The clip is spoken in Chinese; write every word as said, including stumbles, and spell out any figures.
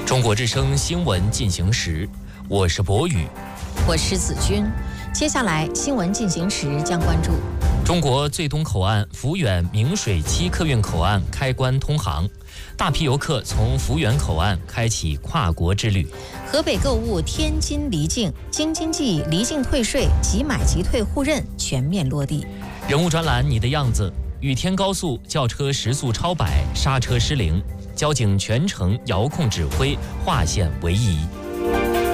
中国之声新闻进行时，我是博宇， 我是子君。接下来新闻进行时将关注： 中国最东口岸抚远明水期客运口岸开关通航，大批游客从抚远口岸开启跨国之旅； 河北购物天津离境，京津冀离境退税即买即退互认全面落地； 人物专栏你的样子，雨天高速轿车时速超百，刹车失灵，交警全程遥控指挥，划线为宜。